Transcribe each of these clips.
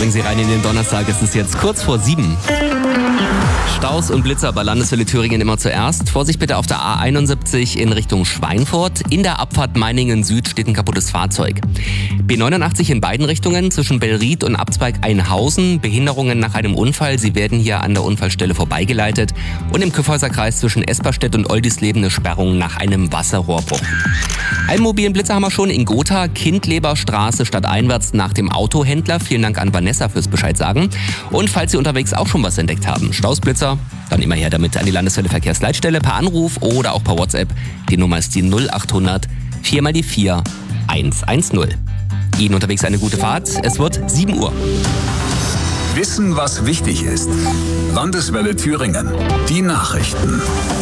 Bringen Sie rein in den Donnerstag, es ist jetzt kurz vor 7. Staus und Blitzer bei Landeshölle Thüringen immer zuerst. Vorsicht bitte auf der A71 in Richtung Schweinfurt. In der Abfahrt Meiningen Süd steht ein kaputtes Fahrzeug. B89 in beiden Richtungen zwischen Bellried und Abzweig Einhausen. Behinderungen nach einem Unfall. Sie werden hier an der Unfallstelle vorbeigeleitet. Und im Kyffhäuserkreis zwischen Esperstedt und Oldisleben eine Sperrung nach einem Wasserrohrbruch. Einen mobilen Blitzer haben wir schon in Gotha, Kindleberstraße stadteinwärts nach dem Autohändler. Vielen Dank an Vanessa fürs Bescheid sagen. Und falls Sie unterwegs auch schon was entdeckt haben, Stausblitzer, dann immer her damit an die Landeshölle Verkehrsleitstelle per Anruf oder auch per WhatsApp. Die Nummer ist die 0800 4x4 110. Ihnen unterwegs eine gute Fahrt. Es wird 7 Uhr. Wissen, was wichtig ist. Landeswelle Thüringen. Die Nachrichten.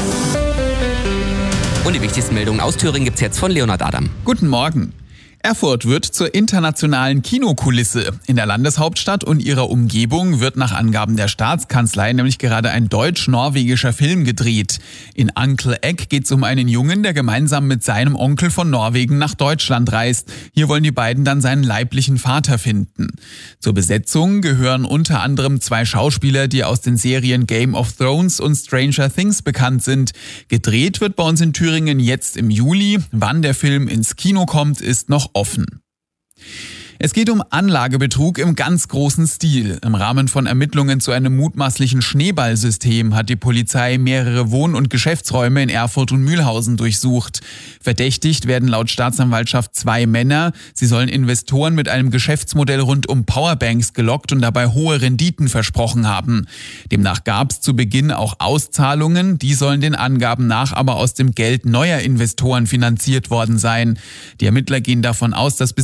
Und die wichtigsten Meldungen aus Thüringen gibt's jetzt von Leonhard Adam. Guten Morgen. Erfurt wird zur internationalen Kinokulisse. In der Landeshauptstadt und ihrer Umgebung wird nach Angaben der Staatskanzlei nämlich gerade ein deutsch-norwegischer Film gedreht. In Uncle Egg geht es um einen Jungen, der gemeinsam mit seinem Onkel von Norwegen nach Deutschland reist. Hier wollen die beiden dann seinen leiblichen Vater finden. Zur Besetzung gehören unter anderem 2 Schauspieler, die aus den Serien Game of Thrones und Stranger Things bekannt sind. Gedreht wird bei uns in Thüringen jetzt im Juli. Wann der Film ins Kino kommt, ist noch offen. Es geht um Anlagebetrug im ganz großen Stil. Im Rahmen von Ermittlungen zu einem mutmaßlichen Schneeballsystem hat die Polizei mehrere Wohn- und Geschäftsräume in Erfurt und Mühlhausen durchsucht. Verdächtigt werden laut Staatsanwaltschaft 2 Männer. Sie sollen Investoren mit einem Geschäftsmodell rund um Powerbanks gelockt und dabei hohe Renditen versprochen haben. Demnach gab es zu Beginn auch Auszahlungen. Die sollen den Angaben nach aber aus dem Geld neuer Investoren finanziert worden sein. Die Ermittler gehen davon aus, dass bis